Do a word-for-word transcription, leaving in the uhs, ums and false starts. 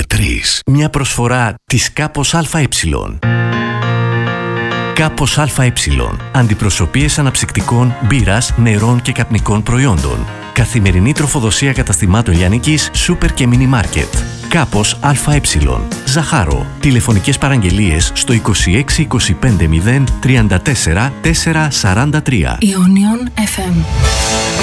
τρεις. Μια προσφορά της Κάπος ΑΕ. Κάπος ΑΕ. Αντιπροσωπείες αναψυκτικών, μπύρας, νερών και καπνικών προϊόντων. Καθημερινή τροφοδοσία καταστημάτων λιανικής, σούπερ και μίνι μάρκετ. Κάπος ΑΕ. Ζαχάρο. Τηλεφωνικές παραγγελίες στο είκοσι έξι είκοσι πέντε μηδέν τριάντα τέσσερα τετρακόσια σαράντα τρία. Ionion εφ εμ.